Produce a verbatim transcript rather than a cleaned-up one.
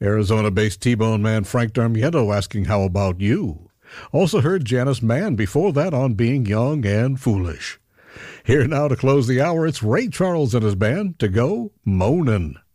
Arizona-based T-Bone man Frank Darmiento asking how about you. Also heard Janice Mann before that on Being Young and Foolish. Here now to close the hour, it's Ray Charles and his band, To Go Moanin'.